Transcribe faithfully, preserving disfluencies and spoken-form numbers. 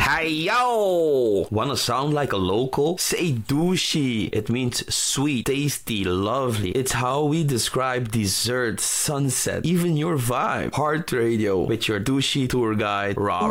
Hey yo! Wanna sound like a local? Say douchey. It means sweet, tasty, lovely. It's how we describe dessert, sunset, even your vibe. Heart Radio with your douchey tour guide, Rob.